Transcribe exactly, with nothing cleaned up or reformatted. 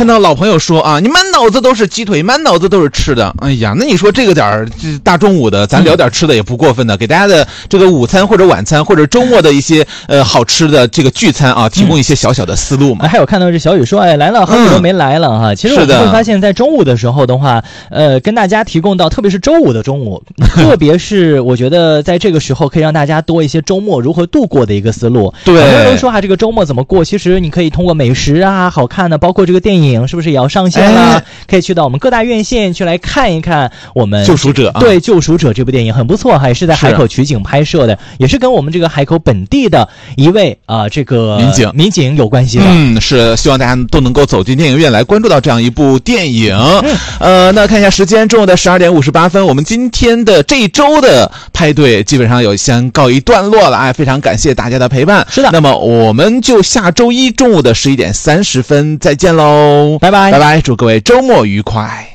看到老朋友说啊，你满脑子都是鸡腿，满脑子都是吃的。哎呀，那你说这个点儿大中午的，咱聊点吃的也不过分的，给大家的这个午餐或者晚餐或者周末的一些呃好吃的这个聚餐啊，提供一些小小的思路嘛。 还有看到这小雨说，哎，来了，好久都没来了哈。嗯、其实我们会发现，在中午的时候的话，呃，跟大家提供到，特别是周五的中午，特别是我觉得在这个时候可以让大家多一些周末如何度过的一个思路。 对， 很多人都说哈，这个周末怎么过？其实你可以通过美食啊、好看的，包括这个电影，是不是也要上线了？哎、可以去到我们各大院线去来看一看我们救赎者、啊。 对，救赎者这部电影很不错，还是在海口取景拍摄的，也是跟我们这个海口本地的一位啊、呃、这个民警民警有关系的。 嗯，是希望大家都能够走进电影院来关注到这样一部电影。嗯、呃，那看一下时间，中午的十二点五十八分，我们今天的这一周的派对基本上有先告一段落了，哎，非常感谢大家的陪伴。 是的， 那么我们就下周一中午的十一点三十分再见喽， 拜拜， 拜拜，祝各位周末愉快。